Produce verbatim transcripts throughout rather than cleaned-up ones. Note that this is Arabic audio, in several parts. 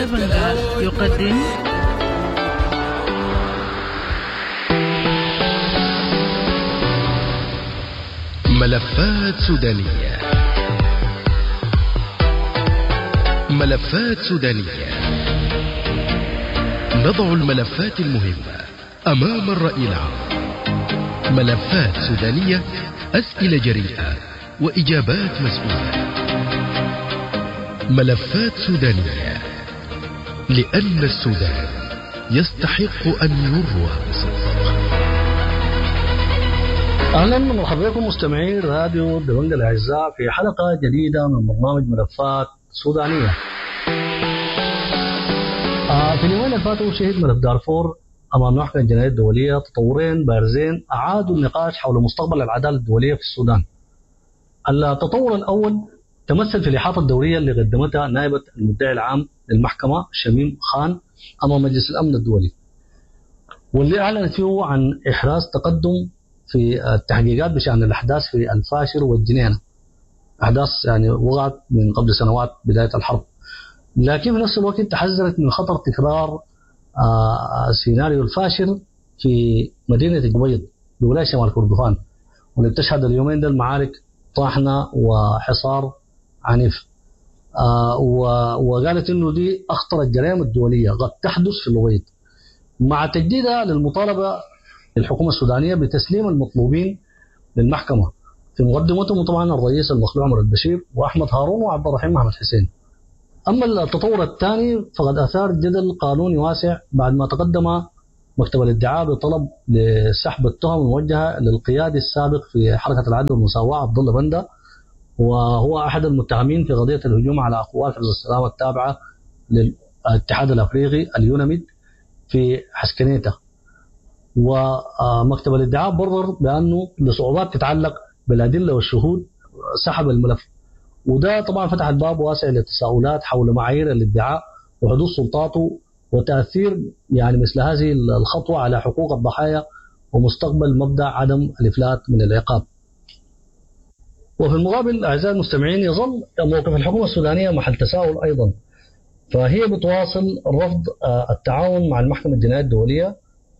دبنجا يقدم ملفات سودانية. ملفات سودانية، نضع الملفات المهمة أمام الرأي العام. ملفات سودانية، أسئلة جريئة وإجابات مسؤولة. ملفات سودانية، لأن السودان يستحق أن يروى بصدق. أهلا ومرحبا بكم مستمعين راديو دبنجا الأعزاء في حلقة جديدة من برنامج ملفات سودانية. آه في اليومين اللي فاتوا شهد ملف دارفور أمام المحكمة الجنائية الدولية تطورين بارزين أعادوا النقاش حول مستقبل العدالة الدولية في السودان. التطور الأول تمثل في الإحاطة الدورية اللي قدمتها نائبة المدعي العام للمحكمة شميم خان أمام مجلس الأمن الدولي، واللي أعلنت فيه عن إحراز تقدم في التحقيقات بشأن الأحداث في الفاشر والجنينة، أحداث يعني وقعت من قبل سنوات بداية الحرب، لكن في نفس الوقت تحذرت من خطر تكرار سيناريو الفاشر في مدينة البيض بولاية شمال كردفان، واللي بتشهد اليومين ده المعارك طاحنة وحصار عنيف. وقالت إنه دي أخطر الجرائم الدولية قد تحدث في البيض، مع تجديدها للمطالبة الحكومة السودانية بتسليم المطلوبين للمحكمة، في مقدمتهم طبعا الرئيس المخلوع عمر البشير وأحمد هارون وعبد الرحيم محمد حسين. أما التطور الثاني فقد أثار جدل قانوني واسع بعد ما تقدم مكتب الادعاء بطلب لسحب التهم الموجهة للقيادي السابق في حركة العدل والمساواة عبد الله بندا، وهو أحد المتهمين في قضية الهجوم على أقوال حفظ السلام التابعة للاتحاد الأفريقي اليونميد في حسكنيته. ومكتب الادعاء برر بأنه لصعوبات تتعلق بالأدلة والشهود سحب الملف، وده طبعا فتح الباب واسع للتساؤلات حول معايير الادعاء وحدود سلطاته وتأثير يعني مثل هذه الخطوة على حقوق الضحايا ومستقبل مبدأ عدم الإفلات من العقاب. وفي المقابل أعزائي المستمعين يظل موقف الحكومة السودانية محل تساؤل أيضا، فهي بتواصل رفض التعاون مع المحكمة الجنائية الدولية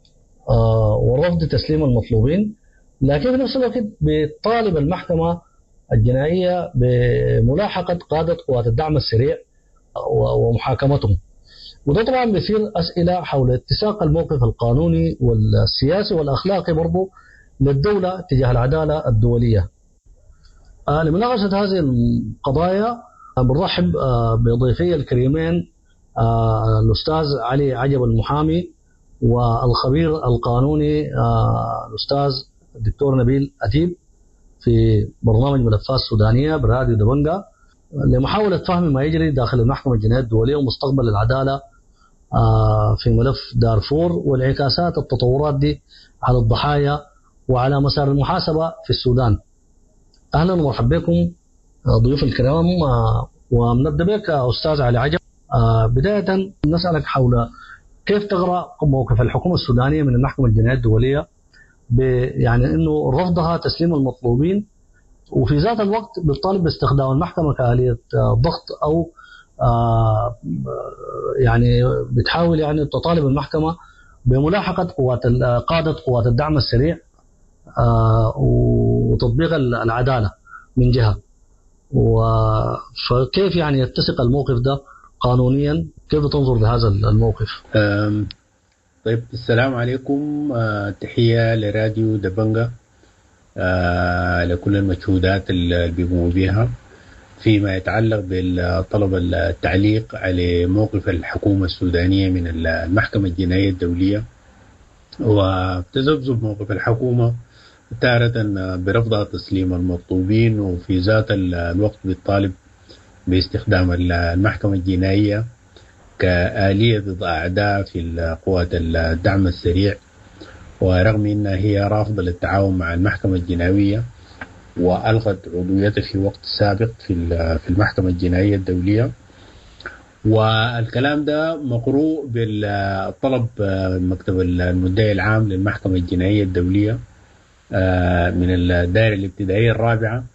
ورفض تسليم المطلوبين، لكن في نفس الوقت بتطالب المحكمة الجنائية بملاحقة قادة قوات الدعم السريع ومحاكمتهم. وده طبعا بيصير أسئلة حول اتساق الموقف القانوني والسياسي والأخلاقي برضو للدولة تجاه العدالة الدولية. آه لمناقشة هذه القضايا آه بنرحب آه بضيفي الكريمين آه الأستاذ علي عجب المحامي والخبير القانوني آه الأستاذ الدكتور نبيل أتيب في برنامج ملفات سودانية براديو دبنجا لمحاولة فهم ما يجري داخل المحكمة الجنائية الدولية ومستقبل العدالة في ملف دارفور والانعكاسات التطورات دي على الضحايا وعلى مسار المحاسبة في السودان. أهلا ومرحبا بكم ضيوف الكرام، ونبدأ بك أستاذ علي عجب. بداية نسألك حول كيف تقرأ موقف الحكومة السودانية من المحكمة الجنائية الدولية يعني أنه رفضها تسليم المطلوبين، وفي ذات الوقت بتطالب باستخدام المحكمة كآلية ضغط أو يعني بتحاول يعني تطالب المحكمة بملاحقة قوات قادة قوات الدعم السريع وتطبيق العدالة من جهة. فكيف يعني يتسق الموقف ده قانونيا؟ كيف تنظر لهذا الموقف؟ طيب، السلام عليكم. تحية لراديو دبنجا لكل المجهودات اللي بيقوموا بها فيما يتعلق بالطلب التعليق على موقف الحكومة السودانية من المحكمة الجنائية الدولية، وتذبذب موقف الحكومة تارة برفضها تسليم المطلوبين، وفي ذات الوقت بالطالب باستخدام المحكمة الجنائية كآلية ضد أعداء في قوات الدعم السريع، ورغم أنها هي رافضة للتعاون مع المحكمة الجنائية وألغت عضويتها في وقت سابق في في المحكمة الجنائية الدولية. والكلام ده مقروء بالطلب مكتب المدعي العام للمحكمة الجنائية الدولية من الدائرة الابتدائية الرابعة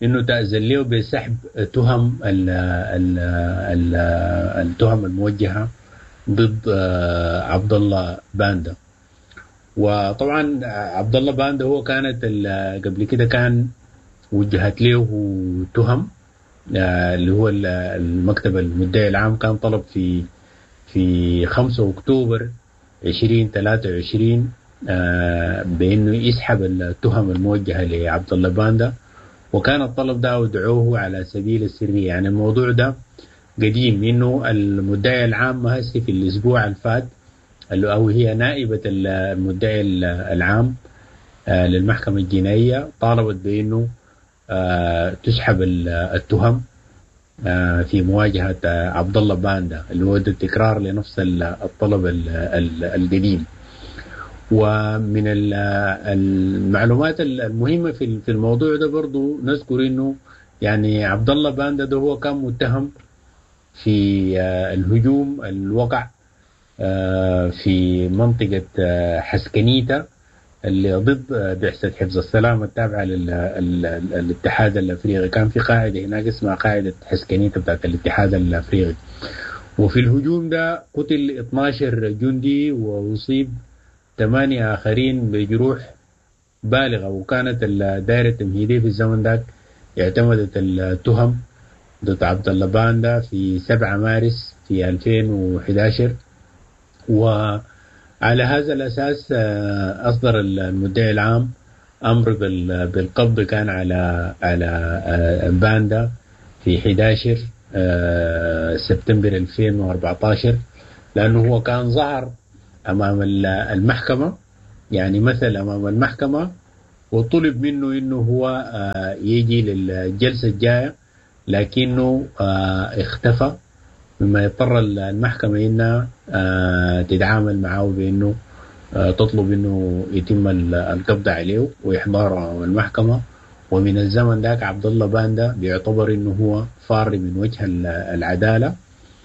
إنه تأذن له بسحب تهم ال ال ال التهم الموجهة ضد عبد الله باندا. وطبعا عبد الله باندا هو كانت قبل كده كان وجهت له تهم اللي هو المكتب المدعي العام كان طلب في في خمسة أكتوبر عشرين ثلاثة وعشرين بأنه يسحب التهم الموجهة لعبد الله باندا، وكان الطلب ده ودعوه على سبيل السرية. يعني الموضوع ده قديم، إنه المدعي العام هسه في الأسبوع الفات أو هي نائبة المدعي العام للمحكمة الجنائية طالبت بأنه تسحب التهم في مواجهة عبد الله باندا، اللي هو تكرار لنفس الطلب القديم. ومن المعلومات المهمة في الموضوع ده برضو نذكر إنه يعني عبد الله باندا ده هو كان متهم في الهجوم الوقع في منطقة حسكنيتا اللي ضد بعثة حفظ السلام التابعة للاتحاد الأفريقي. كان في قاعدة هناك اسمها قاعدة حسكنيتا بتاعت الاتحاد الأفريقي، وفي الهجوم ده قتل اثني عشر جندي وأصيب ثمانية آخرين بجروح بالغة. وكانت الدائرة التمهيدية في الزمن ذاك اعتمدت التهم ضد عبد الله باندا في سبعة مارس في ألفين وأحد عشر، وعلى هذا الأساس أصدر المدعي العام أمر بالقبض كان على على باندا في أحد عشر سبتمبر ألفين وأربعة عشر، لأنه هو كان ظهر أمام المحكمة، يعني مثل أمام المحكمة، وطلب منه إنه هو يجي للجلسة الجاية، لكنه اختفى، مما يضطر المحكمة إنها تتعامل معه بأنه تطلب إنه يتم القبض عليه وإحضاره أمام المحكمة. ومن الزمن ذاك عبد الله باندا بيعتبر إنه هو فار من وجه العدالة.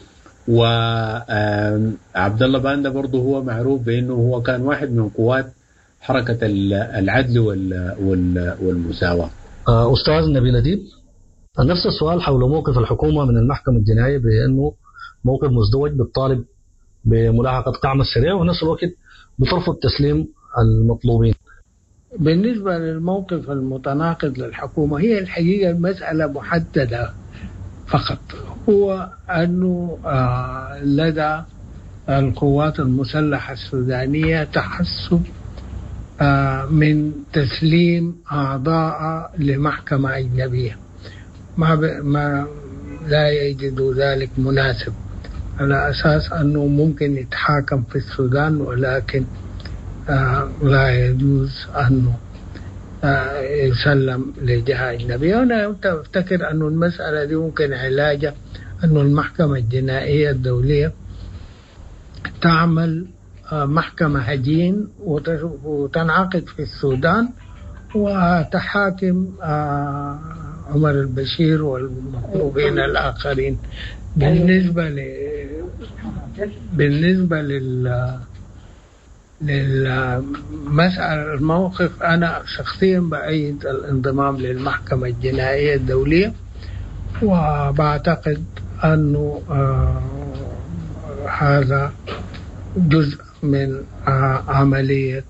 وعبد الله باندا برضه هو معروف بأنه هو كان واحد من قوات حركة العدل والمساواة. أستاذ نبيل أديب، نفس السؤال حول موقف الحكومة من المحكمة الجنائية، بأنه موقف مزدوج بالطالب بملاحقة قعم السريع ونفس الوقت بترفض تسليم المطلوبين. بالنسبة للموقف المتناقض للحكومة، هي الحقيقة المسألة محددة فقط، هو أنه لدى القوات المسلحة السودانية تحسب من تسليم أعضاء لمحكمة أجنبية، ما, ما لا يجد ذلك مناسب، على أساس أنه ممكن يتحاكم في السودان، ولكن لا يجوز أنه يسلم لجهة أجنبية. أنا أفتكر أنه المسألة دي ممكن علاجها أنه المحكمة الجنائية الدولية تعمل محكمة هجين وتنعقد في السودان وتحاكم عمر البشير والمطلوبين الآخرين. بالنسبة ل بالنسبة لل للمسألة الموقف، أنا شخصيا بأيد الانضمام للمحكمة الجنائية الدولية، وبعتقد أنه آه هذا جزء من آه عملية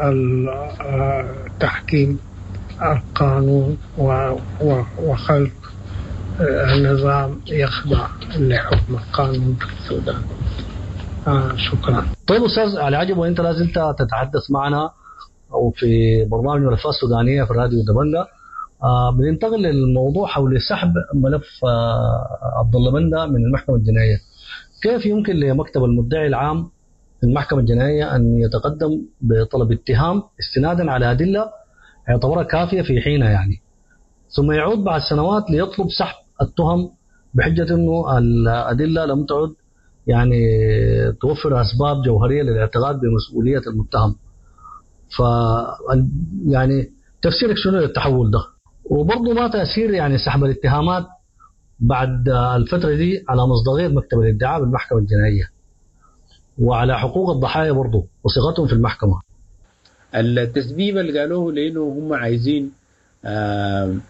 تحكيم القانون وخلق النظام يخضع لحكم القانون في السودان. آه شكرا. طيب أستاذ علي عجب، وأنت لازلت تتحدث معنا أو في برنامج ملفات السودانية في الراديو دبندا، آه بننتقل للموضوع حول سحب ملف آه عبد الله باندا من المحكمة الجنائية. كيف يمكن لمكتب المدعي العام في المحكمة الجنائية أن يتقدم بطلب اتهام استنادا على أدلة يعتبرها كافية في حينها يعني، ثم يعود بعد سنوات ليطلب سحب التهم بحجة أنه الأدلة لم تعد يعني توفر أسباب جوهرية للاعتقاد بمسؤولية المتهم؟ ف يعني تفسيرك شنو للتحول ده؟ وبرضه ما تأثير يعني سحب الاتهامات بعد الفترة دي على مصداقية مكتب الادعاء بالمحكمة الجنائية وعلى حقوق الضحايا برضه وصيغتهم في المحكمة؟ التسبيب اللي قالوه لأنه هم عايزين آه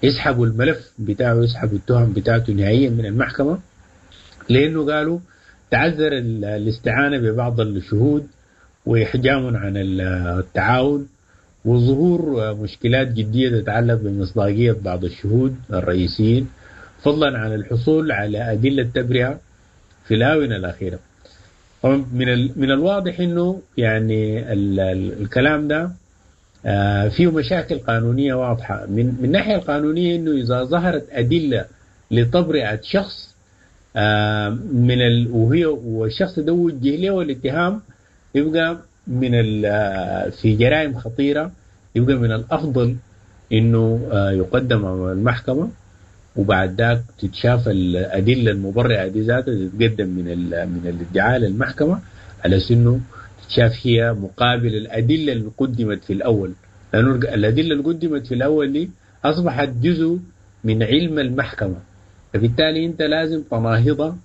يسحبوا الملف بتاعه، يسحبوا التهم بتاعته نهائيا من المحكمة، لأنه قالوا تعذر الاستعانة ببعض الشهود وإحجام عن التعاون وظهور مشكلات جدية تتعلق بمصداقية بعض الشهود الرئيسيين، فضلا عن الحصول على أدلة تبرئة في الآونة الأخيرة. من من الواضح إنه يعني ال ال الكلام ده آه فيه مشاكل قانونية واضحة. من من الناحية القانونية إنه إذا ظهرت أدلة لتبرئة شخص آه من ال وهي والشخص ده وجه له الاتهام، يبقى من في جرائم خطيرة، يبقى من الأفضل إنه آه يقدم أمام المحكمة، وبعد ذاك تتشاف الأدلة المبرئة دي ذاتها تتقدم من من الادعاء للمحكمة على إنه تتشاف هي مقابل الأدلة اللي قدمت في الأول، لأنه الأدلة اللي قدمت في الأول دي أصبحت جزء من علم المحكمة، فبالتالي أنت لازم تناهضها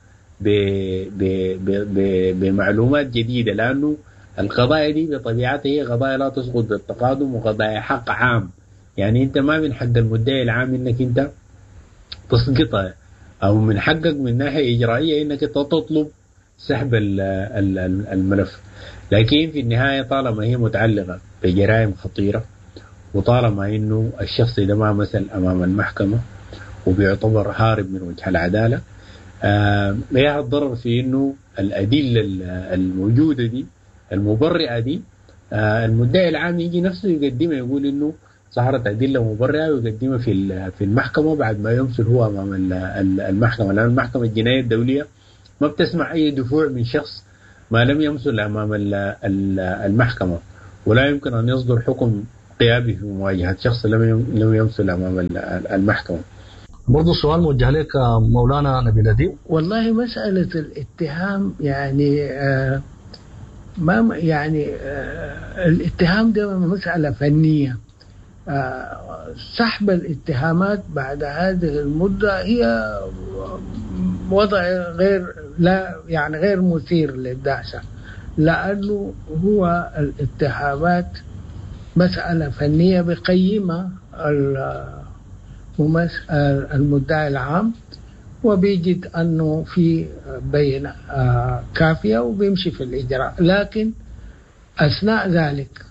بمعلومات جديدة، لأنه القضايا دي بطبيعتها هي قضايا لا تسقط بالتقادم وقضايا حق عام. يعني أنت ما من حق المدعي العام إنك أنت تسقطها، أو من حقك من ناحية إجرائية إنك تطلب سحب الملف. لكن في النهاية طالما هي متعلقة بجرائم خطيرة، وطالما إنه الشخص إذا ما مثل أمام المحكمة وبيعتبر هارب من وجه العدالة، آه لا الضرر في إنه الأدلة الموجودة دي المبرئة دي آه المدعي العام يجي نفسه يقدمها، يقول إنه ظهرت أدلة مبرئة ويقدمها في في المحكمة بعد ما يمثل هو أمام المحكمة، لأن المحكمة الجنائية الدولية ما بتسمع أي دفوع من شخص ما لم يمثل أمام المحكمة، ولا يمكن أن يصدر حكم قيابي في مواجهة شخص لم لم يمثل أمام المحكمة. برضو السؤال موجه لك مولانا نبيل أديب. والله مسألة الاتهام يعني آه ما يعني آه الاتهام ده مسألة فنية. آه سحب الاتهامات بعد هذه المدة هي وضع غير لا يعني غير مثير للدهشة، لأنه هو الاتهامات مسألة فنية بقيمة المدعي العام وبيجد أنه في بينة كافية وبيمشي في الإجراء، لكن أثناء ذلك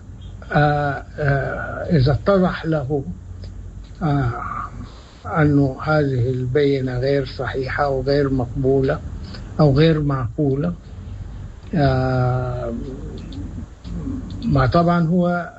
إذا اتضح له أنه هذه البينة غير صحيحة وغير مقبولة أو غير معقولة، ما طبعا هو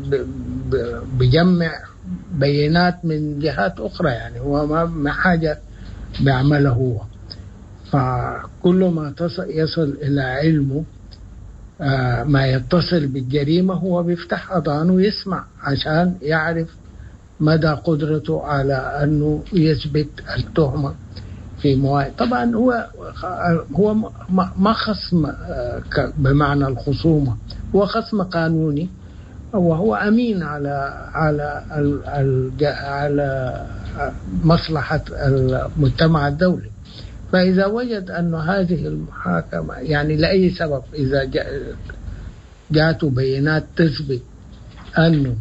بجمع بيانات من جهات أخرى، يعني هو ما حاجة بيعمله هو، فكل ما يصل إلى علمه ما يتصل بالجريمة هو بيفتح أذانه ويسمع عشان يعرف مدى قدرته على أنه يثبت التهمة في مواعيد. طبعا هو هو ما خصم بمعنى الخصومة، هو خصم قانوني وهو أمين على على على مصلحة المجتمع الدولي. فإذا وجد أن هذه المحاكمة يعني لأي سبب إذا جاءته بيانات تثبت أنه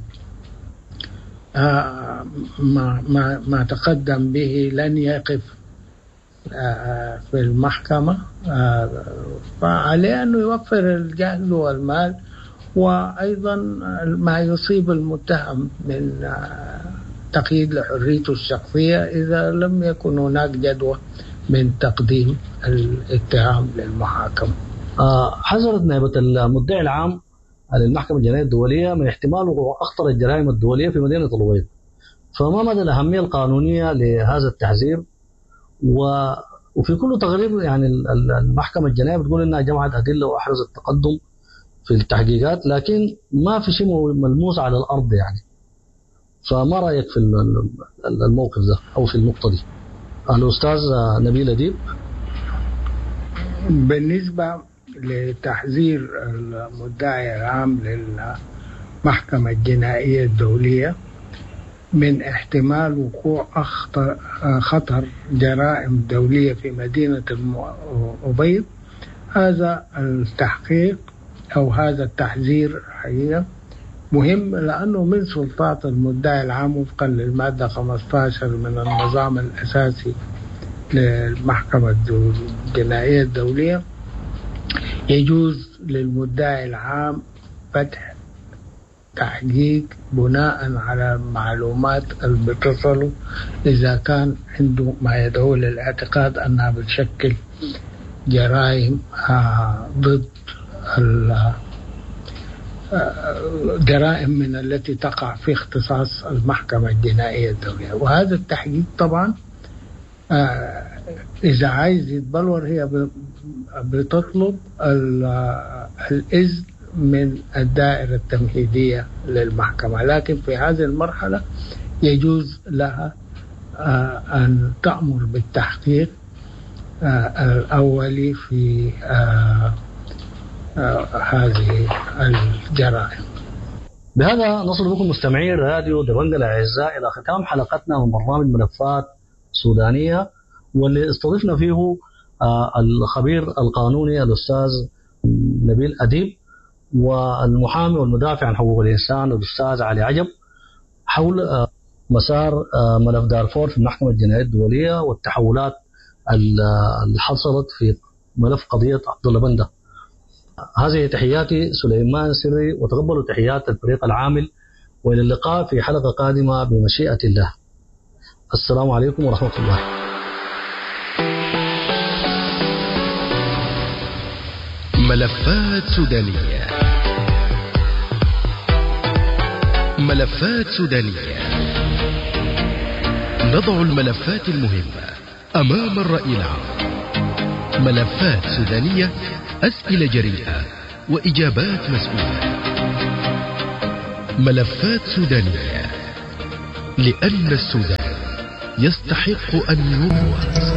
ما ما ما تقدم به لن يقف في المحكمة، فعليه أنه يوفر الجهد والمال وأيضا ما يصيب المتهم من تقييد لحريته الشخصية إذا لم يكن هناك جدوى من تقديم الاتهام للمحاكمة. حذرت نائبة المدعي العام للمحكمة الجنائية الدولية من احتمال وقوع أخطر الجرائم الدولية في مدينة الأبيض، فما مدى الأهمية القانونية لهذا التحذير؟ وفي كل تقرير يعني المحكمة الجنائية بتقول إنها جمعت أدلة وأحرزت تقدم في التحقيقات، لكن ما في شيء ملموس على الأرض يعني. فما رأيك في الموقف ده أو في النقطة دي الأستاذ نبيل أديب؟ بالنسبة لتحذير المدعي العام للمحكمة الجنائية الدولية من احتمال وقوع أخطر خطر جرائم دولية في مدينة الأبيض، هذا التحقيق أو هذا التحذير حقيقة مهم لأنه من سلطات المدعي العام وفقا للمادة خمسة عشر من النظام الأساسي للمحكمة الجنائية الدولية يجوز للمدعي العام فتح تحقيق بناء على معلومات اللي بتصله إذا كان عنده ما يدعو للاعتقاد أنها بتشكل جرائم ضد جرائم من التي تقع في اختصاص المحكمة الجنائية الدولية. وهذا التحقيق طبعا إذا عايز يتبلور هي بتطلب الإذن من الدائرة التمهيدية للمحكمة، لكن في هذه المرحلة يجوز لها أن تأمر بالتحقيق الأولي في هذه الجرائم. بهذا نصل بكم مستمعي راديو دبنجة الأعزاء إلى ختام حلقتنا من برنامج ملفات سودانية، واللي استضفنا فيه الخبير القانوني الأستاذ نبيل أديب والمحامي والمدافع عن حقوق الإنسان الأستاذ علي عجب حول مسار ملف دارفور في المحكمة الجنائية الدولية والتحولات اللي حصلت في ملف قضية عبد الله بندة. هذه تحياتي سليمان سري، وتقبلوا تحيات الفريق العامل، وإلى اللقاء في حلقة قادمة بمشيئة الله. السلام عليكم ورحمة الله. ملفات سودانية. ملفات سودانية. نضع الملفات المهمة أمام الرأي العام. ملفات سودانية، أسئلة جريئة وإجابات مسؤولة. ملفات سودانية، لأن السودان يستحق أن يروى.